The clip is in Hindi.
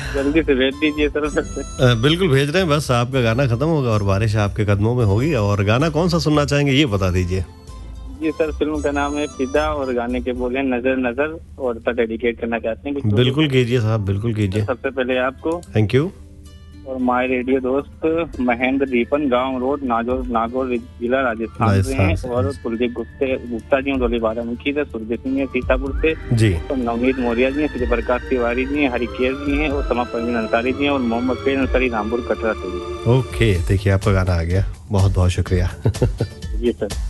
जल्दी से भेज दीजिए सर। बिल्कुल भेज रहे हैं, बस आपका गाना खत्म होगा और बारिश आपके कदमों में होगी। और गाना कौन सा सुनना चाहेंगे ये बता दीजिए। जी सर, फिल्म का नाम है फिदा और गाने के बोले नजर नजर, और सर डेडिकेट करना चाहते हैं कुछ लोगों बिल्कुल को। कीजिए साहब, बिल्कुल सर कीजिए। सबसे पहले आपको थैंक यू। और माय रेडियो दोस्त महेंद्र दीपन, गांव रोड, नागौर नागौर जिला राजस्थान से राजस्थान हैं, से। और कुलदीप गुप्ता जी डोली बारामुखी से, सुरजीत सिंह है सीतापुर से, जी। और नवनीत मौर्य जी हैं, श्री प्रकाश तिवारी जी हैं हरिकेश जी हैं, और समा परवीन अंसारी जी हैं, और मोहम्मद फैज अंसारी रामपुर कटरा से। ओके, देखिए आपका गाना आ गया। बहुत बहुत शुक्रिया। जी सर।